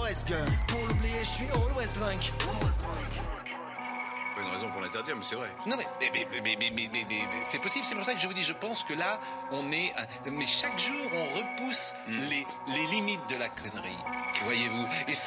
always girl. Pour l'oublier, je suis always drunk. Pas une raison pour l'interdire, mais c'est vrai. Non mais c'est possible, c'est pour ça que je vous dis, je pense que là, on est... Mais chaque jour, on repousse les limites de la connerie, voyez-vous. Et ça,